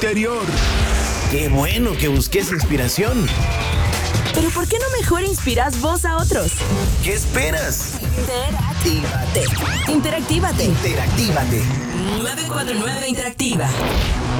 interior. ¡Qué bueno que busques inspiración! Pero ¿por qué no mejor inspiras vos a otros? ¿Qué esperas? Interactívate. Interactívate. 949 Interactiva.